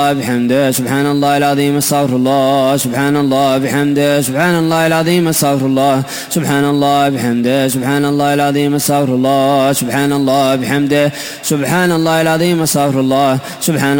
بحمده سبحان الله العظيم استغفر الله سبحان الله بحمده سبحان الله العظيم استغفر الله سبحان الله بحمده سبحان الله العظيم استغفر الله سبحان الله بحمده سبحان الله العظيم استغفر الله سبحان